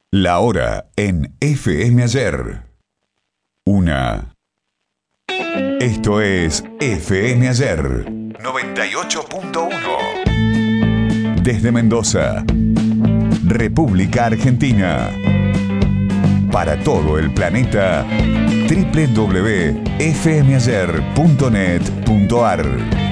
La hora en FM Ayer. Una. Esto es FM Ayer 98.1. Desde Mendoza, República Argentina. Para todo el planeta, www.fmayer.net.ar.